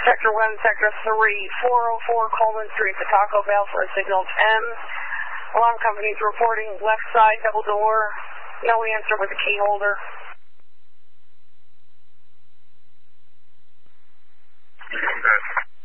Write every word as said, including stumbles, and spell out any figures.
Sector one, Sector three, four oh four Coleman Street, the Taco Bell for a signal ten. Alarm companies reporting left side, double door, no answer with a key holder. Okay.